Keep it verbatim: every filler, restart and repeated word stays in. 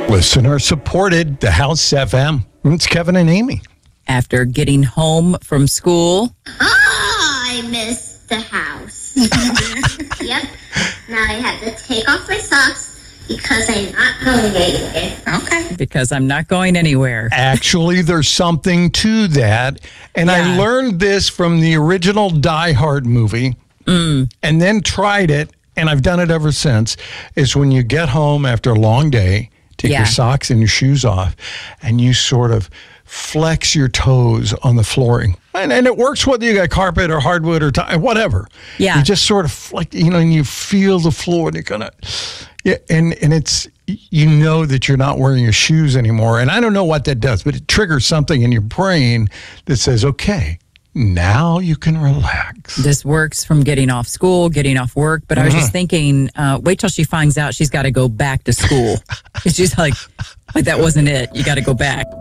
Listener supported the House F M. It's Kevin and Amy. After getting home from school. Oh, I miss the house. Yep. Now I have to take off my socks because I'm not going anywhere. Okay. Because I'm not going anywhere. Actually, there's something to that. And Yeah. I learned this from the original Die Hard movie Mm. and then tried it, and I've done it ever since, is when you get home after a long day, take Yeah. your socks and your shoes off, and you sort of flex your toes on the flooring. And, and it works whether you got carpet or hardwood or t- whatever. Yeah. You just sort of like, you know, and you feel the floor and you're going to, yeah, and, and it's, you know that you're not wearing your shoes anymore. And I don't know what that does, but it triggers something in your brain that says, okay, now you can relax. This works from getting off school, getting off work. But I was just thinking, uh, wait till she finds out she's got to go back to school. She's like, like, that wasn't it. You got to go back.